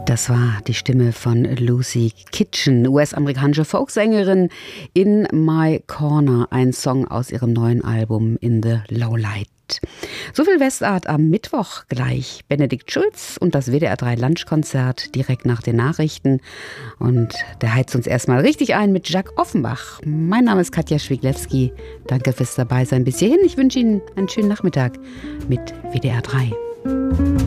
Das war die Stimme von Lucy Kitchen, US-amerikanische Folksängerin. In My Corner, ein Song aus ihrem neuen Album In the Lowlight. So viel Westart am Mittwoch gleich. Benedikt Schulz und das WDR 3 Lunchkonzert direkt nach den Nachrichten. Und der heizt uns erstmal richtig ein mit Jacques Offenbach. Mein Name ist Katja Schwiglewski. Danke fürs Dabeisein bis hierhin. Ich wünsche Ihnen einen schönen Nachmittag mit WDR 3.